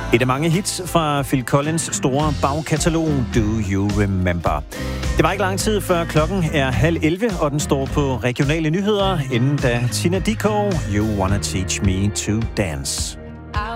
Et af mange hits fra Phil Collins' store bagkatalog, Do You Remember. Det var ikke lang tid før klokken er 10:30, og den står på regionale nyheder, inden da Tina Dickow, You Wanna Teach Me to Dance.